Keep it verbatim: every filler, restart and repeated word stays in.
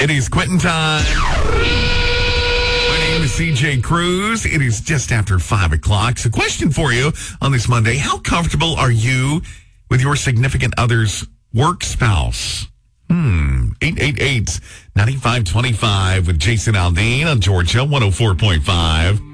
It is Quentin time. My name is C J Cruz. It is just after five o'clock. So question for you on this Monday. How comfortable are you with your significant other's work spouse? Hmm. eight eight eight, nine five two five with Jason Aldean on Georgia one oh four point five.